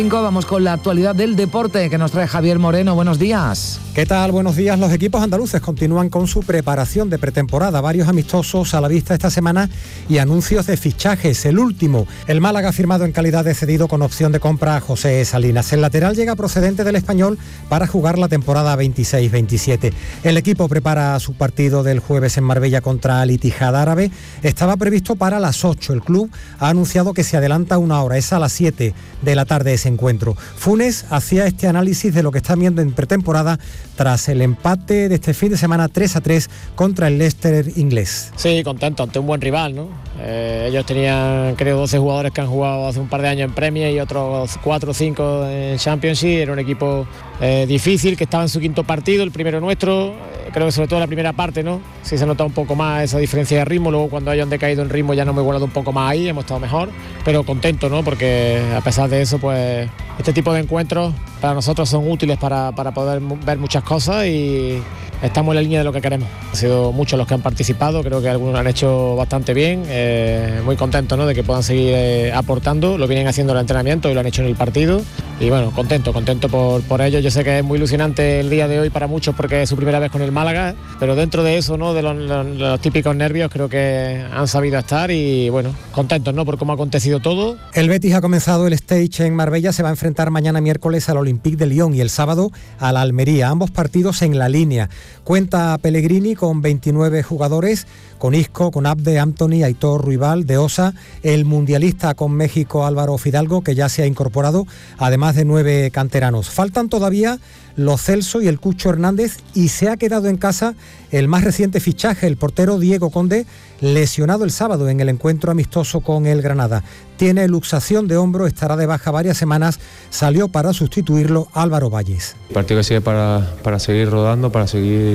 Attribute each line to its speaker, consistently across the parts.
Speaker 1: Vamos con la actualidad del deporte que nos trae Javier Moreno. Buenos días.
Speaker 2: ¿Qué tal? Buenos días. Los equipos andaluces continúan con su preparación de pretemporada. Varios amistosos a la vista esta semana y anuncios de fichajes. El último, el Málaga ha firmado en calidad de cedido con opción de compra a José Salinas. El lateral llega procedente del Español para jugar la temporada 26-27. El equipo prepara su partido del jueves en Marbella contra Al Ittihad árabe. Estaba previsto para las 8. El club ha anunciado que se adelanta una hora. Es a las 7 de la tarde ese encuentro. Funes hacía este análisis de lo que está viendo en pretemporada tras el empate de este fin de semana 3-3 contra el Leicester inglés.
Speaker 3: Sí, contento ante un buen rival, ¿no? Ellos tenían, creo, 12 jugadores que han jugado hace un par de años en Premier y otros 4 o 5 en Championship. Era un equipo difícil, que estaba en su quinto partido, el primero nuestro. Creo que sobre todo la primera parte, ¿no? Sí se nota un poco más esa diferencia de ritmo. Luego cuando hayan decaído en ritmo ya nos hemos igualado un poco más ahí, hemos estado mejor. Pero contento, ¿no? Porque a pesar de eso, pues este tipo de encuentros para nosotros son útiles para poder ver muchas cosas y estamos en la línea de lo que queremos. Han sido muchos los que han participado, creo que algunos han hecho bastante bien, muy contentos, ¿no? De que puedan seguir aportando, lo vienen haciendo en el entrenamiento y lo han hecho en el partido y bueno, contento por ello. Yo sé que es muy ilusionante el día de hoy para muchos porque es su primera vez con el Málaga, pero dentro de eso, ¿no? De los típicos nervios, creo que han sabido estar y bueno, contentos, ¿no? Por cómo ha acontecido todo.
Speaker 2: El Betis ha comenzado el stage en Marbella, se va a enfrentar mañana miércoles al Olympique de Lyon y el sábado a la Almería, ambos partidos en la línea. Cuenta Pellegrini con 29 jugadores, con Isco, con Abde, Antony, Aitor, Ruibal, De Osa, el mundialista con México Álvaro Fidalgo, que ya se ha incorporado, además de 9 canteranos. Faltan todavía Lo Celso y el Cucho Hernández y se ha quedado en casa el más reciente fichaje, el portero Diego Conde, lesionado el sábado en el encuentro amistoso con el Granada. Tiene luxación de hombro, estará de baja varias semanas, salió para sustituirlo Álvaro Valles.
Speaker 4: El partido que sigue para seguir rodando, para seguir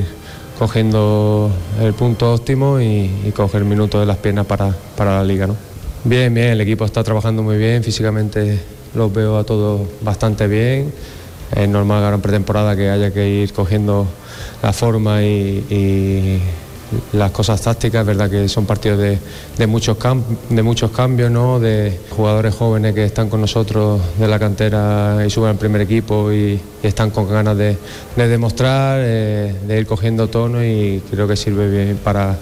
Speaker 4: cogiendo el punto óptimo y coger minutos de las piernas para la liga, ¿no? Bien, el equipo está trabajando muy bien, físicamente los veo a todos bastante bien. Es normal ahora en pretemporada que haya que ir cogiendo la forma y las cosas tácticas. Es verdad que son partidos de muchos cambios, ¿no? De jugadores jóvenes que están con nosotros de la cantera y suben al primer equipo y están con ganas de demostrar, de ir cogiendo tono y creo que sirve bien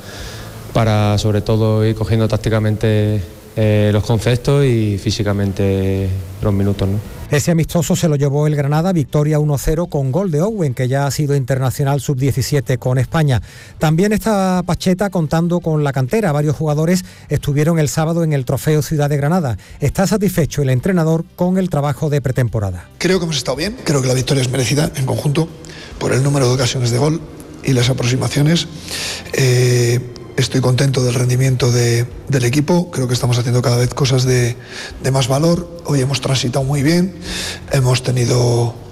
Speaker 4: para sobre todo ir cogiendo tácticamente los conceptos y físicamente los minutos, ¿no?
Speaker 2: Ese amistoso se lo llevó el Granada, victoria 1-0 con gol de Owen, que ya ha sido internacional sub-17 con España. También está Pacheta contando con la cantera. Varios jugadores estuvieron el sábado en el Trofeo Ciudad de Granada. Está satisfecho el entrenador con el trabajo de pretemporada.
Speaker 5: Creo que hemos estado bien, creo que la victoria es merecida en conjunto por el número de ocasiones de gol y las aproximaciones. Estoy contento del rendimiento del equipo, creo que estamos haciendo cada vez cosas de más valor. Hoy hemos transitado muy bien, hemos tenido